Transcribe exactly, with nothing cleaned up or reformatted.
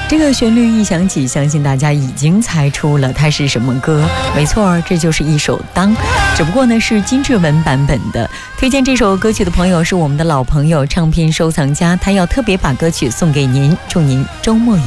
这个旋律一响起，相信大家已经猜出了它是什么歌。没错，这就是一首《当》，只不过呢是金志文版本的。推荐这首歌曲的朋友是我们的老朋友唱片收藏家，他要特别把歌曲送给您，祝您周末愉快。